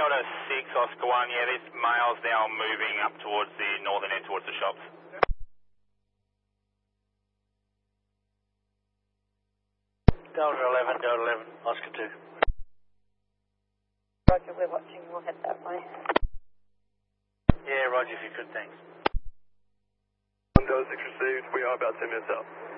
Delta 6, Oscar 1, yeah, this male's now moving up towards the northern end, towards the shops. Delta 11, Oscar 2. Roger, we're watching, we'll head that way. Yeah, Roger, if you could, thanks. Delta 6 received, we are about 10 minutes out.